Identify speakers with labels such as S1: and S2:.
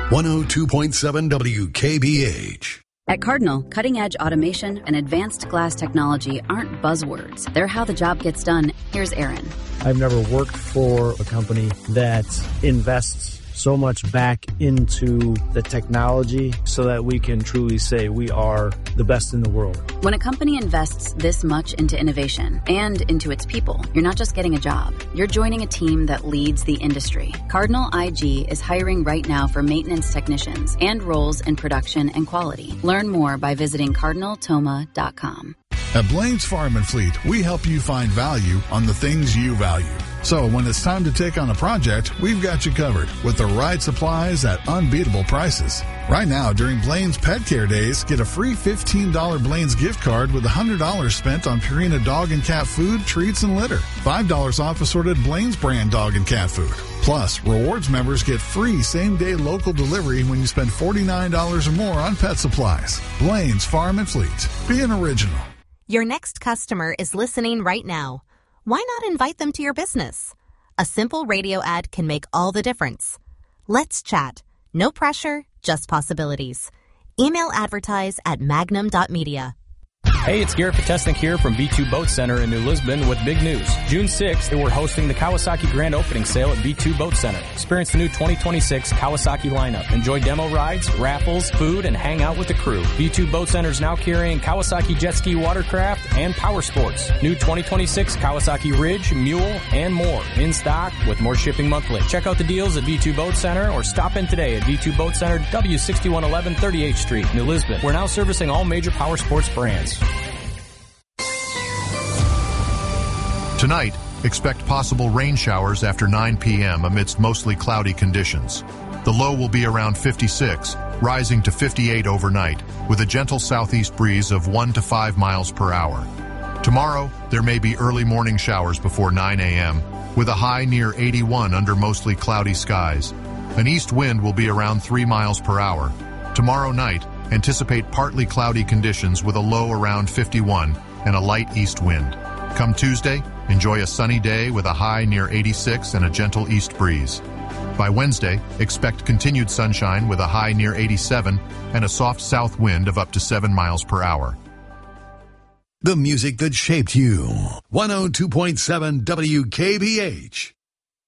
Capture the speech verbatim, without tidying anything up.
S1: one oh two point seven W K B H.
S2: At Cardinal, cutting-edge automation and advanced glass technology aren't buzzwords. They're how the job gets done. Here's Aaron.
S3: I've never worked for a company that invests so much back into the technology so that we can truly say we are the best in the world.
S2: When a company invests this much into innovation and into its people, you're not just getting a job. You're joining a team that leads the industry. Cardinal I G is hiring right now for maintenance technicians and roles in production and quality. Learn more by visiting cardinal toma dot com.
S4: At Blaine's Farm and Fleet, we help you find value on the things you value. So when it's time to take on a project, we've got you covered with the right supplies at unbeatable prices. Right now, during Blaine's Pet Care Days, get a free fifteen dollars Blaine's gift card with one hundred dollars spent on Purina dog and cat food, treats, and litter. five dollars off assorted Blaine's brand dog and cat food. Plus, rewards members get free same-day local delivery when you spend forty-nine dollars or more on pet supplies. Blaine's Farm and Fleet. Be an original.
S5: Your next customer is listening right now. Why not invite them to your business? A simple radio ad can make all the difference. Let's chat. No pressure, just possibilities. Email advertise at magnum dot media.
S6: Hey, it's Garrett Potesnik here from B two Boat Center in New Lisbon with big news. June sixth, we're hosting the Kawasaki Grand Opening Sale at B two Boat Center. Experience the new twenty twenty-six Kawasaki lineup. Enjoy demo rides, raffles, food, and hang out with the crew. B two Boat Center is now carrying Kawasaki Jet Ski Watercraft and Power Sports. New twenty twenty-six Kawasaki Ridge, Mule, and more. In stock with more shipping monthly. Check out the deals at B two Boat Center or stop in today at B two Boat Center, W sixty-one eleven thirty-eighth Street, New Lisbon. We're now servicing all major power sports brands.
S7: Tonight, expect possible rain showers after nine p.m. amidst mostly cloudy conditions. The low will be around fifty-six, rising to fifty-eight overnight, with a gentle southeast breeze of one to five miles per hour. Tomorrow, there may be early morning showers before nine a.m., with a high near eighty-one under mostly cloudy skies. An east wind will be around three miles per hour. Tomorrow night, anticipate partly cloudy conditions with a low around fifty-one and a light east wind. Come Tuesday, enjoy a sunny day with a high near eighty-six and a gentle east breeze. By Wednesday, expect continued sunshine with a high near eighty-seven and a soft south wind of up to seven miles per hour.
S1: The music that shaped you. one oh two point seven W K B H.